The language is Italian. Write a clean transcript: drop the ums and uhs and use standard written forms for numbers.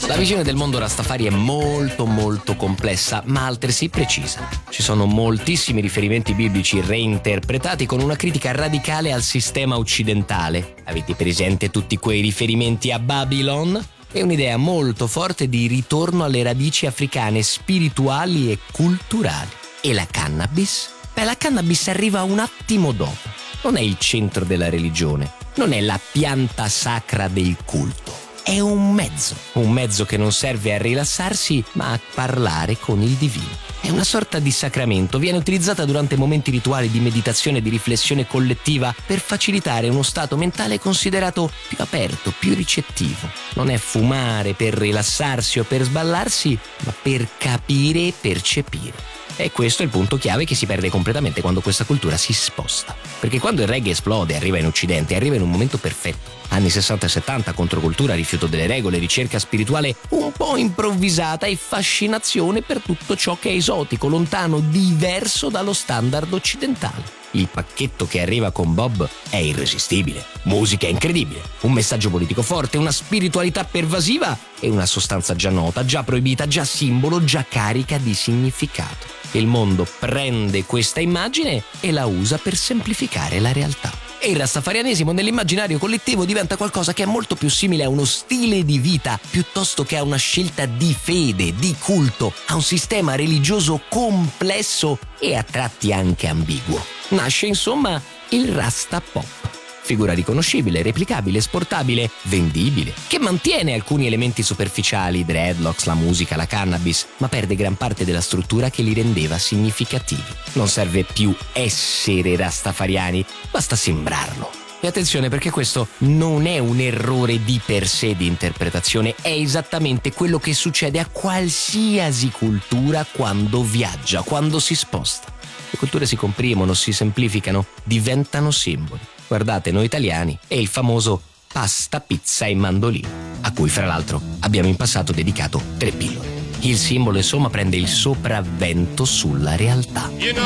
La visione del mondo Rastafari è molto complessa, ma altresì precisa. Ci sono moltissimi riferimenti biblici reinterpretati con una critica radicale al sistema occidentale. Avete presente tutti quei riferimenti a Babylon? È un'idea molto forte di ritorno alle radici africane spirituali e culturali. E la cannabis? Beh, la cannabis arriva un attimo dopo. Non è il centro della religione, non è la pianta sacra del culto. È un mezzo che non serve a rilassarsi, ma a parlare con il divino. È una sorta di sacramento, viene utilizzata durante momenti rituali di meditazione e di riflessione collettiva per facilitare uno stato mentale considerato più aperto, più ricettivo. Non è fumare per rilassarsi o per sballarsi, ma per capire e percepire. E questo è il punto chiave che si perde completamente quando questa cultura si sposta. Perché quando il reggae esplode, arriva in Occidente, arriva in un momento perfetto. Anni 60 e 70, controcultura, rifiuto delle regole, ricerca spirituale un po' improvvisata e fascinazione per tutto ciò che è esotico, lontano, diverso dallo standard occidentale. Il pacchetto che arriva con Bob è irresistibile, musica incredibile, un messaggio politico forte, una spiritualità pervasiva e una sostanza già nota, già proibita, già simbolo, già carica di significato. Il mondo prende questa immagine e la usa per semplificare la realtà. E il rastafarianesimo nell'immaginario collettivo diventa qualcosa che è molto più simile a uno stile di vita piuttosto che a una scelta di fede, di culto, a un sistema religioso complesso e a tratti anche ambiguo. Nasce insomma il Rasta Pop. Figura riconoscibile, replicabile, esportabile, vendibile, che mantiene alcuni elementi superficiali, dreadlocks, la musica, la cannabis, ma perde gran parte della struttura che li rendeva significativi. Non serve più essere rastafariani, basta sembrarlo. E attenzione, perché questo non è un errore di per sé di interpretazione, è esattamente quello che succede a qualsiasi cultura quando viaggia, quando si sposta. Le culture si comprimono, si semplificano, diventano simboli. Guardate noi italiani e il famoso pasta, pizza e mandolino, a cui fra l'altro abbiamo in passato dedicato 3 pillole. Il simbolo insomma prende il sopravvento sulla realtà. You know